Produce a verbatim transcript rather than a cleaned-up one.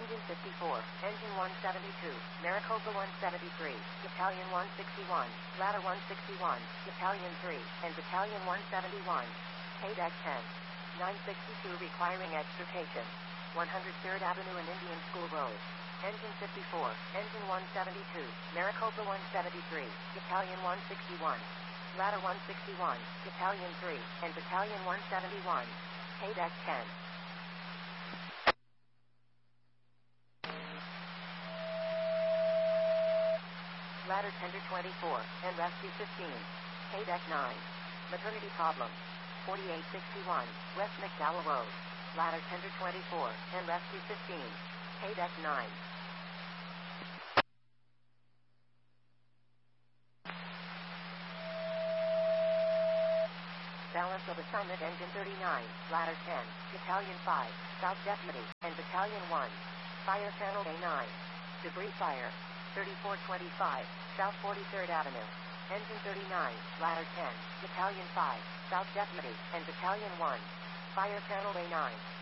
Engine fifty-four, Engine one seventy-two, Maricopa one seventy-three, Battalion one sixty-one, Ladder one sixty-one, Battalion three, and Battalion one seventy-one. K ten. nine sixty-two requiring extrication. one hundred third Avenue and Indian School Road. Engine fifty-four, Engine one seventy-two, Maricopa one seventy-three, Battalion one sixty-one, Ladder one sixty-one, Battalion three, and Battalion one seventy-one. K ten. Ladder Tender twenty-four, and Rescue fifteen. K nine. Maternity problem. forty-eight sixty-one, West McDowell Road. Ladder Tender twenty-four, and Rescue fifteen. K nine. Balance of assignment Engine thirty-nine, Ladder ten, Battalion five, South Deputy, and Battalion one. Fire Channel A nine. Debris fire. thirty-four twenty-five, South forty-third Avenue. Engine thirty-nine, Ladder ten, Battalion five, South Deputy, and Battalion one. Fire Channel A nine.